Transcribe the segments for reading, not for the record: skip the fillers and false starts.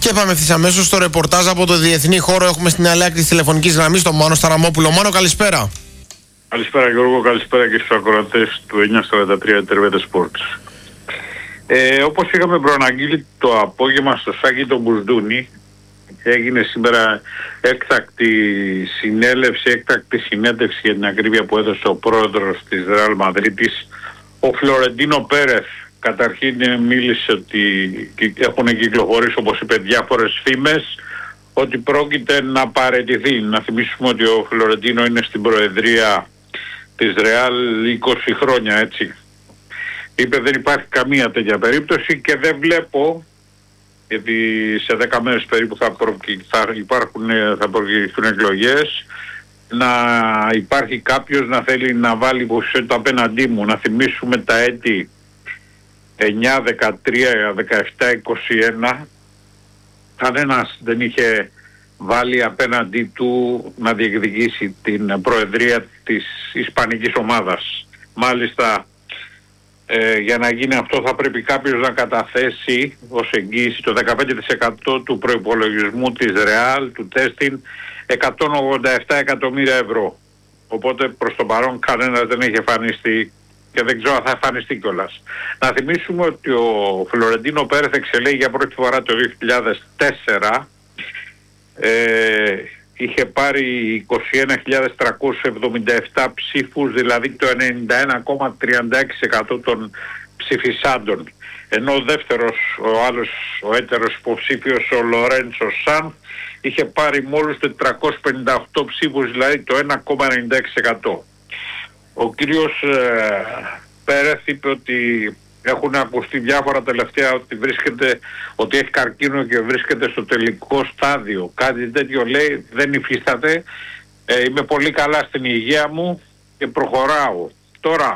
Και πάμε ευθύς αμέσως στο ρεπορτάζ από το διεθνή χώρο. Έχουμε στην άλλη άκρη της τηλεφωνικής γραμμής τον Μάνο Σταραμόπουλο. Μάνο, καλησπέρα. Καλησπέρα Γιώργο, καλησπέρα και στους ακροατές του 943 Τερβέτε Sports. Όπως είχαμε προαναγγείλει το απόγευμα στο Σάκη τον Μπουρδούνι, έγινε σήμερα έκτακτη συνέντευξη για την ακρίβεια που έδωσε ο πρόεδρος της Ρεάλ Μαδρίτης, ο Φλωρεντίνο Πέρεθ. Καταρχήν μίλησε ότι έχουν κυκλοφορήσει, όπως είπε, διάφορες φήμες ότι πρόκειται να παραιτηθεί. Να θυμίσουμε ότι ο Φλωρεντίνο είναι στην προεδρία της Ρεάλ 20 χρόνια, έτσι. Είπε δεν υπάρχει καμία τέτοια περίπτωση και δεν βλέπω, γιατί σε 10 μέρες περίπου θα προηγηθούν εκλογές, να υπάρχει κάποιος να θέλει να βάλει υποψηφιότητα απέναντί μου. Να θυμίσουμε τα έτη 9, 13, 17, 21, κανένας δεν είχε βάλει απέναντί του να διεκδικήσει την προεδρία της ισπανικής ομάδας. Μάλιστα, για να γίνει αυτό θα πρέπει κάποιος να καταθέσει ως εγγύηση το 15% του προϋπολογισμού της Ρεάλ, του Τέστιν, 187 εκατομμύρια ευρώ. Οπότε προς το παρόν κανένας δεν έχει εμφανιστεί και δεν ξέρω αν θα εμφανιστεί κιόλας. Να θυμίσουμε ότι ο Φλωρεντίνο Πέρεθ εξελέγει για πρώτη φορά το 2004. Είχε πάρει 21.377 ψήφους, δηλαδή το 91,36% των ψηφισάντων. Ενώ ο δεύτερος, ο έτερος υποψήφιος, ο Λορέντσο Σαν, είχε πάρει μόλις 458 ψήφους, δηλαδή το 1,96%. Ο κύριος Πέρεθ είπε ότι έχουν ακουστεί διάφορα τελευταία ότι έχει καρκίνο και βρίσκεται στο τελικό στάδιο. Κάτι τέτοιο λέει δεν υφίσταται. Είμαι πολύ καλά στην υγεία μου και προχωράω. Τώρα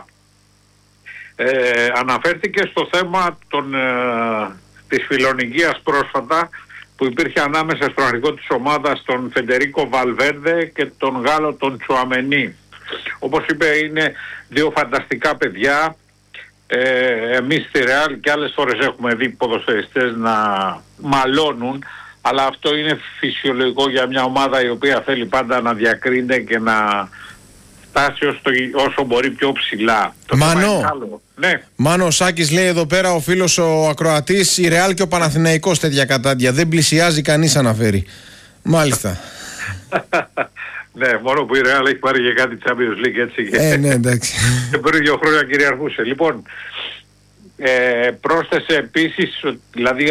αναφέρθηκε στο θέμα της φιλονικίας πρόσφατα που υπήρχε ανάμεσα στον αρχηγό της ομάδας, τον Φεντερίκο Βαλβέρντε, και τον Γάλλο τον Τσουαμενί. Όπως είπε, είναι δύο φανταστικά παιδιά. Εμείς στη Ρεάλ και άλλες φορές έχουμε δει ποδοσφαιριστές να μαλώνουν, αλλά αυτό είναι φυσιολογικό για μια ομάδα η οποία θέλει πάντα να διακρίνεται και να φτάσει όσο μπορεί πιο ψηλά. Μάνο, ο Σάκης λέει εδώ πέρα, ο φίλος ο ακροατής, η Ρεάλ και ο Παναθηναϊκός τέτοια κατάντια. Δεν πλησιάζει κανείς, αναφέρει. Μάλιστα. Ναι, μόνο που η Real έχει πάρει για κάτι Champions League, έτσι. Ναι, εντάξει. Και πριν 2 χρόνια κυριαρχούσε. Λοιπόν, πρόσθεσε επίσης, δηλαδή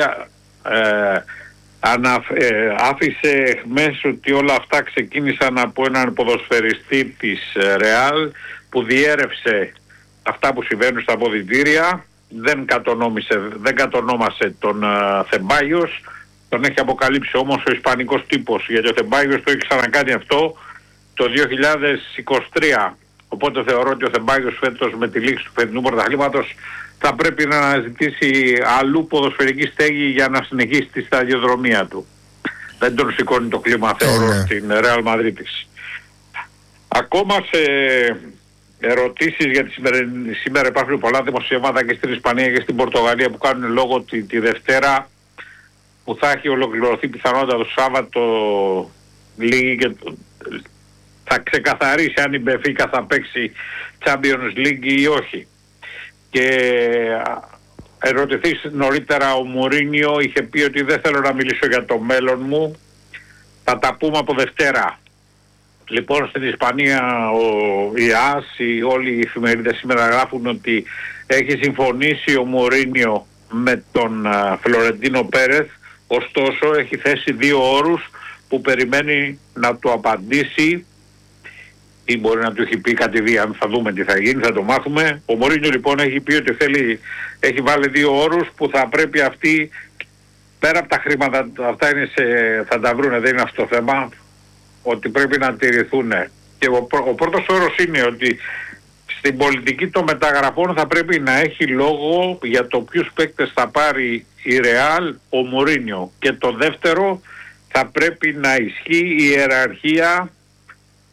άφησε χμες ότι όλα αυτά ξεκίνησαν από έναν ποδοσφαιριστή της Real που διέρευσε αυτά που συμβαίνουν στα αποδυτήρια. Δεν κατονόμασε τον Θεμπάγιος. Τον έχει αποκαλύψει όμως ο ισπανικός τύπος, γιατί ο Θεμπάγιος το έχει ξανακάνει αυτό το 2023. Οπότε θεωρώ ότι ο Θεμπάγιος φέτος, με τη λήξη του φετινού πρωταθλήματος, θα πρέπει να αναζητήσει αλλού ποδοσφαιρική στέγη για να συνεχίσει τη σταδιοδρομία του. Δεν τον σηκώνει το κλίμα, θεωρώ, στην Ρεάλ Μαδρίτης. Ακόμα σε ερωτήσεις για σήμερα υπάρχουν πολλά δημοσιεύματα και στην Ισπανία και στην Πορτογαλία που κάνουν λόγο τη Δευτέρα, που θα έχει ολοκληρωθεί πιθανότατα το Σάββατο λίγη και θα ξεκαθαρίσει αν η Μπεφίκα θα παίξει Champions League ή όχι. Και ερωτηθείς νωρίτερα, ο Μουρίνιο είχε πει ότι δεν θέλω να μιλήσω για το μέλλον μου, θα τα πούμε από Δευτέρα. Λοιπόν, στην Ισπανία η ΑΣ, όλοι οι εφημερίδες σήμερα γράφουν ότι έχει συμφωνήσει ο Μουρίνιο με τον Φλωρεντίνο Πέρεθ. Ωστόσο έχει θέσει 2 όρους που περιμένει να του απαντήσει, ή μπορεί να του έχει πει κάτι δει, θα δούμε τι θα γίνει, θα το μάθουμε. Ο Μωρίνιο λοιπόν έχει πει ότι έχει βάλει 2 όρους που θα πρέπει αυτοί, πέρα από τα χρήματα, αυτά είναι θα τα βρούνε, δεν είναι αυτό το θέμα, ότι πρέπει να τηρηθούν. Και ο πρώτος όρος είναι ότι στην πολιτική των μεταγραφών θα πρέπει να έχει λόγο για το ποιους παίκτες θα πάρει η Ρεάλ ο Μουρίνιο. Και το δεύτερο, θα πρέπει να ισχύει η ιεραρχία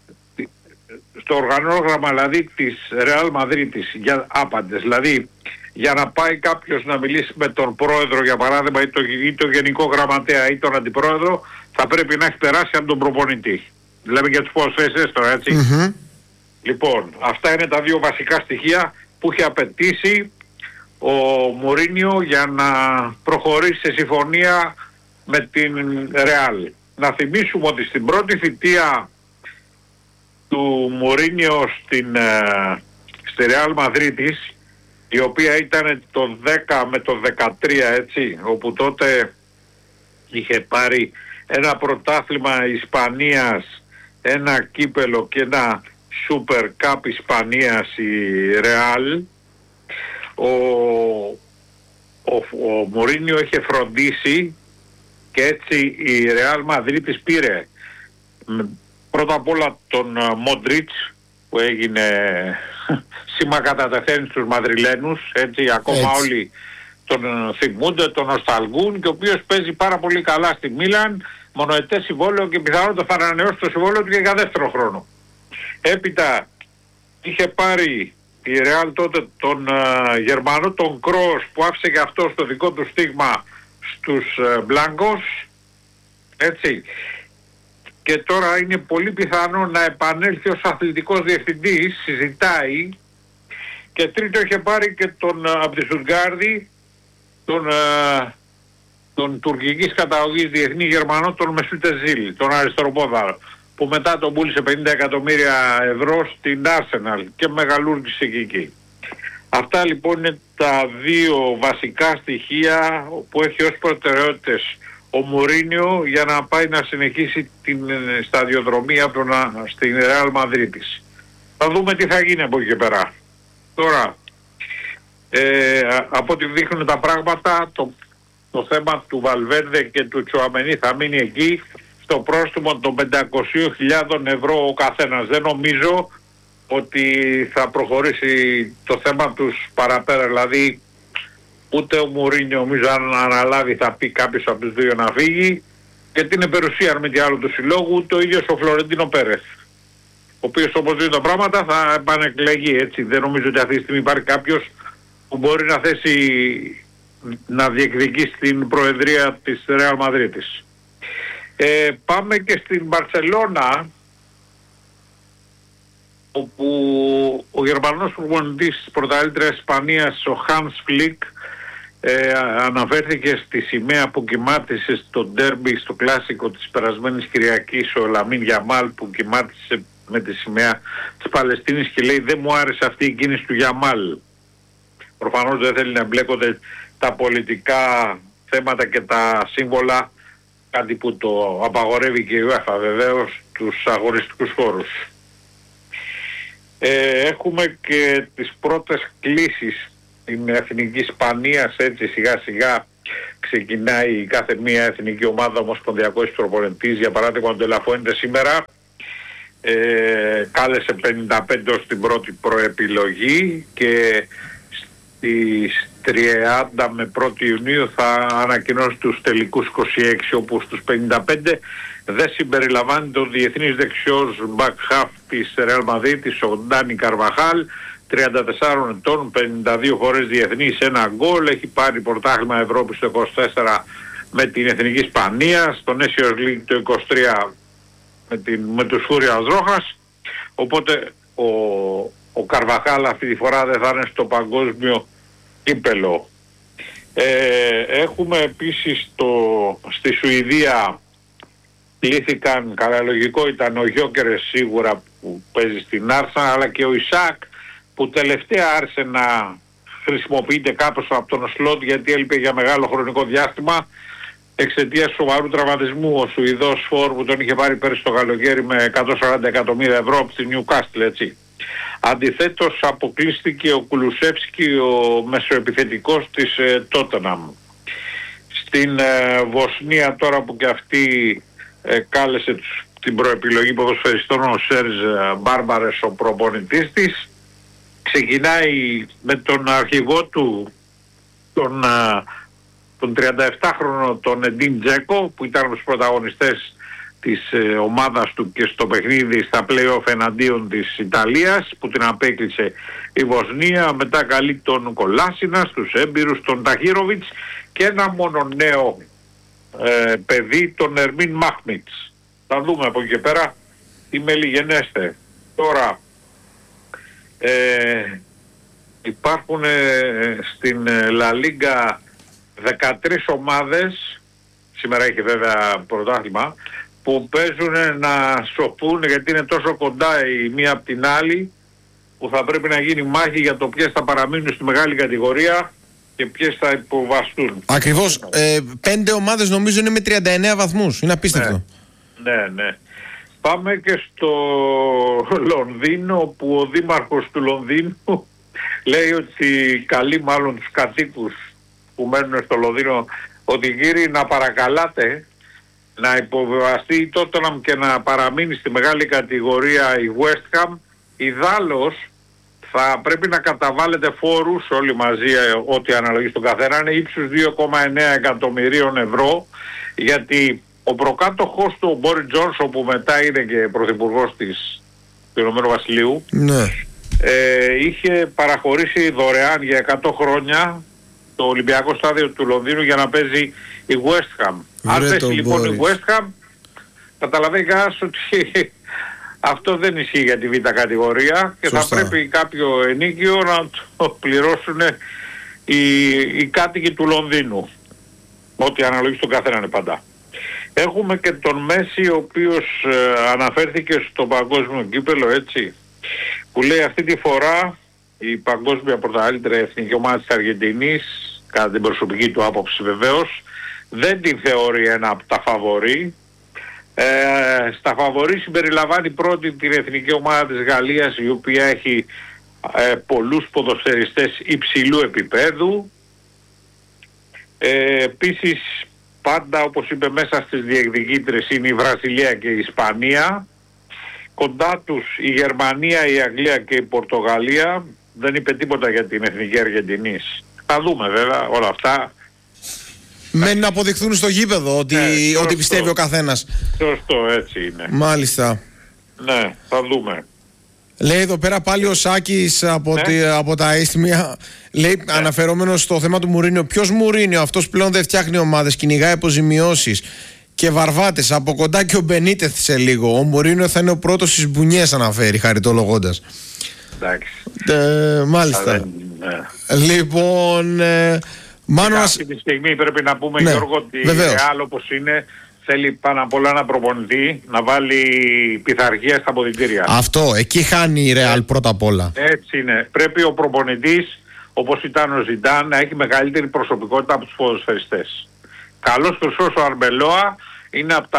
στο οργανόγραμμα, δηλαδή της Ρεάλ Μαδρίτης, για άπαντες. Δηλαδή για να πάει κάποιος να μιλήσει με τον πρόεδρο για παράδειγμα ή το γενικό γραμματέα ή τον αντιπρόεδρο, θα πρέπει να έχει περάσει από τον προπονητή. Λέμε για τους ποδοσφαιριστές τώρα, έτσι. Λοιπόν, αυτά είναι τα δύο βασικά στοιχεία που έχει απαιτήσει ο Μουρίνιο για να προχωρήσει σε συμφωνία με την Ρεάλ. Να θυμίσουμε ότι στην πρώτη θητεία του Μουρίνιο στη Ρεάλ Μαδρίτης, η οποία ήταν το 10 με το 13, έτσι, όπου τότε είχε πάρει ένα πρωτάθλημα Ισπανίας, ένα κύπελο και ένα Super Cup Ισπανίας η Ρεάλ, ο Μουρίνιο είχε φροντίσει και έτσι η Ρεάλ Μαδρίτης πήρε πρώτα απ' όλα τον Μόντριτς που έγινε σήμα κατά τεθέν στους Μαδριλένους, έτσι, ακόμα όλοι τον θυμούνται, τον νοσταλγούν, και ο οποίος παίζει πάρα πολύ καλά στη Μίλαν, μονοετές συμβόλαιο και πιθανότατα θα ανανεώσει το συμβόλαιο του και για δεύτερο χρόνο. Έπειτα είχε πάρει η Ρεάλ τότε τον Γερμανό, τον Κρός, που άφησε και αυτό το δικό του στίγμα στους Μπλάνκος, έτσι. Και τώρα είναι πολύ πιθανό να επανέλθει ως αθλητικός διευθυντής, συζητάει. Και τρίτο είχε πάρει και από τη Στουτγκάρδη τον τουρκικής καταγωγής διεθνή Γερμανό, τον Μεσούτ Özil, τον αριστεροπόδαρο, που μετά τον πούλησε 50 εκατομμύρια ευρώ στην Arsenal και μεγαλούργησε και εκεί. Αυτά λοιπόν είναι τα δύο βασικά στοιχεία που έχει ως προτεραιότητες ο Μουρίνιο για να πάει να συνεχίσει την σταδιοδρομία στην Ρεάλ Μαδρίτης. Θα δούμε τι θα γίνει από εκεί και πέρα. Τώρα, από ό,τι δείχνουν τα πράγματα, το θέμα του Βαλβέρντε και του Τσουαμενί θα μείνει εκεί στο πρόστιμο των 500.000 ευρώ ο καθένας. Δεν νομίζω ότι θα προχωρήσει το θέμα τους παραπέρα, δηλαδή ούτε ο Μουρίνιο νομίζω αν αναλάβει θα πει κάποιος από τους δύο να φύγει, γιατί είναι περιουσία με τι άλλο του συλλόγου, ούτε ο ίδιος ο Φλωρεντίνο Πέρεθ, ο οποίος όπως δίνει τα πράγματα θα επανεκλεγεί, έτσι. Δεν νομίζω ότι αυτή τη στιγμή υπάρχει κάποιος που μπορεί να θέσει να διεκδικήσει την προεδρία της Ρεάλ Μαδρίτης. Πάμε και στην Μπαρσελόνα, όπου ο Γερμανός προπονητής της πρωταθλήτριας Ισπανίας, ο Hans Flick, αναφέρθηκε στη σημαία που κοιμάτισε στο ντέρμπι, στο κλάσικο της περασμένης Κυριακής, ο Λαμίν Γιαμάλ, που κοιμάτισε με τη σημαία της Παλαιστίνης, και λέει δεν μου άρεσε αυτή η κίνηση του Γιαμάλ. Προφανώς δεν θέλει να εμπλέκονται τα πολιτικά θέματα και τα σύμβολα, κάτι που το απαγορεύει και η UEFA βεβαίως, τους αγοριστικούς χώρους. Έχουμε και τις πρώτες κλήσεις στην εθνική Ισπανίας, έτσι σιγά σιγά ξεκινάει κάθε μία εθνική ομάδα, ομοσπονδιακός προπονητής. Για παράδειγμα ο Ντελαφουέντε σήμερα κάλεσε 55 ως την πρώτη προεπιλογή και στις 30 με 1η Ιουνίου θα ανακοινώσει τους τελικούς 26, όπου στους 55 δεν συμπεριλαμβάνεται ο διεθνής δεξιός back half της Real Madrid, ο Ντάνι Καρβαχάλ, 34 ετών, 52 φορές διεθνής, ένα γκολ, έχει πάρει πρωτάθλημα Ευρώπης το 24 με την Εθνική Ισπανία, στο Nations League το 23 με τους Φούριας Ρόχας, οπότε ο Καρβαχάλ αυτή τη φορά δεν θα είναι στο παγκόσμιο κύπελο. Έχουμε επίσης στη Σουηδία κλήθηκαν, καλά λογικό ήταν ο Γιόκερες σίγουρα που παίζει στην Άρσα, αλλά και ο Ισάκ που τελευταία άρχισε να χρησιμοποιείται κάπως από τον Σλότ, γιατί έλειπε για μεγάλο χρονικό διάστημα εξαιτίας σοβαρού τραυματισμού ο Σουηδός φορ που τον είχε πάρει πέρυσι το καλοκαίρι με 140 εκατομμύρια ευρώ από τη Νιουκάστλ, έτσι. Αντιθέτως αποκλείστηκε ο Κουλουσεύσκι, ο μεσοεπιθετικός της Τότεναμ. Στην Βοσνία τώρα που και αυτή κάλεσε την προεπιλογή ποδοσφαιριστών ο Σέρζ Μπάρμπαρες, ο προπονητής της, ξεκινάει με τον αρχηγό του τον 37χρονο τον Εντίν Τζέκο, που ήταν από τους πρωταγωνιστές της ομάδας του και στο παιχνίδι στα play-off εναντίον της Ιταλίας που την απέκλεισε η Βοσνία. Μετά καλεί τον Κολάσινα, τους έμπειρους, τον Ταχίροβιτς και ένα μόνο νέο παιδί, τον Ερμίν Μάχμιτς. Θα δούμε από εκεί και πέρα τι μελιγενέστε. Τώρα υπάρχουν στην Λα Λίγκα 13 ομάδες, σήμερα έχει βέβαια πρωτάθλημα, που παίζουν να σωθούν γιατί είναι τόσο κοντά η μία από την άλλη, που θα πρέπει να γίνει μάχη για το ποιες θα παραμείνουν στη μεγάλη κατηγορία και ποιες θα υποβαστούν. Ακριβώς. 5 ομάδες νομίζω είναι με 39 βαθμούς. Είναι απίστευτο. Ναι. Πάμε και στο Λονδίνο, που ο δήμαρχος του Λονδίνου λέει ότι καλεί μάλλον τους κατοίκους που μένουν στο Λονδίνο ότι κύριοι να παρακαλάτε να υποβεβαστεί η Tottenham και να παραμείνει στη μεγάλη κατηγορία η West Ham. Ιδάλλως θα πρέπει να καταβάλλετε φόρους όλοι μαζί, ό,τι αναλογεί στον καθένα, είναι ύψους 2,9 εκατομμυρίων ευρώ, γιατί ο προκάτοχος του, ο Μπόρις Τζόνσον, που μετά είναι και πρωθυπουργός του Ηνωμένου Βασιλείου, είχε παραχωρήσει δωρεάν για 100 χρόνια το Ολυμπιακό στάδιο του Λονδίνου για να παίζει η West Ham. Αν πέσει λοιπόν η West Ham, καταλαβαίνει κανένας ότι αυτό δεν ισχύει για τη β' κατηγορία και θα πρέπει κάποιο ενίκιο να το πληρώσουν οι κάτοικοι του Λονδίνου. Ό,τι αναλογεί στον καθένα είναι πάντα. Έχουμε και τον Μέση, ο οποίος αναφέρθηκε στο παγκόσμιο κύπελο, έτσι, που λέει αυτή τη φορά η παγκόσμια πρωταθλήτρια εθνική ομάδα της Αργεντινής, κατά την προσωπική του άποψη βεβαίως, δεν την θεωρεί ένα από τα φαβορί. Στα φαβορί συμπεριλαμβάνει πρώτη την εθνική ομάδα της Γαλλίας, η οποία έχει πολλούς ποδοσφαιριστές υψηλού επίπεδου. Επίσης πάντα, όπως είπε, μέσα στις διεκδικήτρες είναι η Βραζιλία και η Ισπανία. Κοντά τους η Γερμανία, η Αγγλία και η Πορτογαλία. Δεν είπε τίποτα για την εθνική Αργεντινής. Θα δούμε βέβαια όλα αυτά. Μένει να αποδειχθούν στο γήπεδο ότι πιστεύει ο καθένας. Σωστό, έτσι είναι. Μάλιστα. Ναι, θα δούμε. Λέει εδώ πέρα πάλι ο Σάκης από τα αίσθημια, λέει, αναφερόμενος στο θέμα του Μουρίνιο. Ποιος Μουρίνιο, αυτός πλέον δεν φτιάχνει ομάδες, κυνηγάει αποζημιώσεις και βαρβάτες. Από κοντά και ο Μπενίτεθ σε λίγο. Ο Μουρίνιο θα είναι ο πρώτος στις μπουνιές, αναφέρει χαριτολογώντας. Εντάξει. Μάλιστα. Λοιπόν, αυτή τη στιγμή πρέπει να πούμε, Γιώργο, ότι η Ρεάλ όπως είναι θέλει πάνω απ' όλα ένα προπονητή να βάλει πειθαρχία στα αποδυτήρια. Αυτό, εκεί χάνει η Ρεάλ πρώτα απ' όλα. Έτσι είναι. Πρέπει ο προπονητής, όπως ήταν ο Ζιντάν, να έχει μεγαλύτερη προσωπικότητα από τους ποδοσφαιριστές. Καλός χρυσός ο Αρμπελόα, είναι από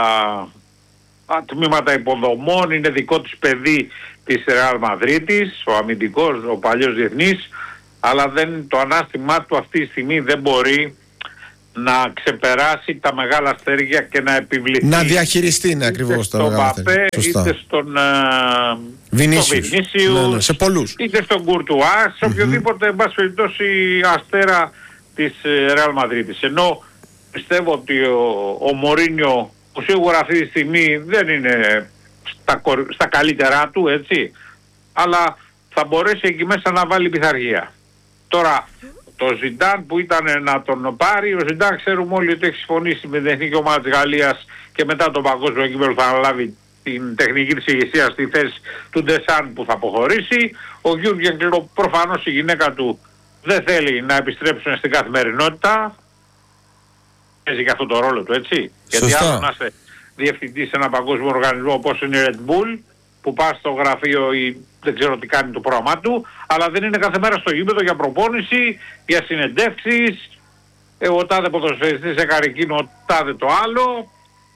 τα τμήματα υποδομών, είναι δικό της παιδί της Ρεάλ Μαδρίτης, ο αμυντικός, ο παλιός διεθνής, αλλά το ανάστημά του αυτή τη στιγμή δεν μπορεί να ξεπεράσει τα μεγάλα αστέρια και να επιβληθεί. Να διαχειριστεί, είναι ακριβώς τα μεγάλα αστέρια. Είτε στον Βινίσιους, ναι, σε πολλούς. Είτε στον Κουρτουά, σε οποιοδήποτε, εν πάση περιπτώσει, αστέρα της Ρεάλ Μαδρίτης. Ενώ πιστεύω ότι ο Μωρίνιο, που σίγουρα αυτή τη στιγμή δεν είναι στα καλύτερά του, έτσι, αλλά θα μπορέσει εκεί μέσα να βάλει πειθαρχία. Τώρα, το Ζιντάν που ήταν να τον πάρει, ο Ζιντάν ξέρουμε όλοι ότι έχει συμφωνήσει με την εθνική ομάδα της Γαλλίας και μετά τον παγκόσμιο κύπελλο θα αναλάβει την τεχνική της ηγεσίας στη θέση του Ντεσάν που θα αποχωρήσει. Ο Γιούργεν Κλοπ, προφανώς η γυναίκα του δεν θέλει να επιστρέψουν στην καθημερινότητα. Παίζει και αυτό το ρόλο του, έτσι. Γιατί άλλο να είσαι διευθυντής σε ένα παγκόσμιο οργανισμό όπως είναι η Red Bull, που πας στο γραφείο ή δεν ξέρω τι κάνει το πρόγραμμά του, αλλά δεν είναι κάθε μέρα στο γήπεδο για προπόνηση, για συνεντεύξεις, ο τάδε ποδοσφαιριστής έκανε εκείνο, ο τάδε το άλλο.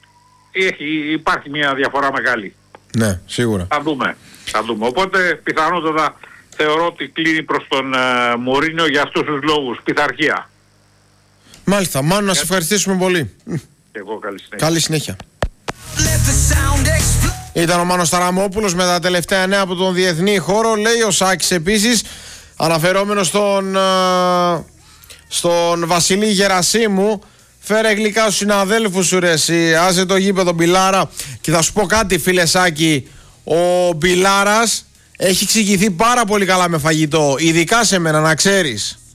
Υπάρχει μια διαφορά μεγάλη. Ναι, σίγουρα. Θα δούμε. Οπότε πιθανότατα θεωρώ ότι κλείνει προς τον Μουρίνιο για αυτούς τους λόγους, πειθαρχία. Μάλιστα, Μάνο, να σε ευχαριστήσουμε πολύ. Και εγώ καλή συνέχεια. Καλή συνέχεια. Ήταν ο Μάνος Ταραμόπουλος με τα τελευταία νέα από τον διεθνή χώρο. Λέει ο Σάκης επίσης, αναφερόμενος στον Βασιλή Γερασίμου, Φέρε γλυκά στους συναδέλφους σου ρε εσύ. Άσε το γήπεδο Μπιλάρα. Και θα σου πω κάτι φίλε Σάκη. Ο Μπιλάρας έχει εξηγηθεί πάρα πολύ καλά με φαγητό. Ειδικά σε μένα να ξέρεις.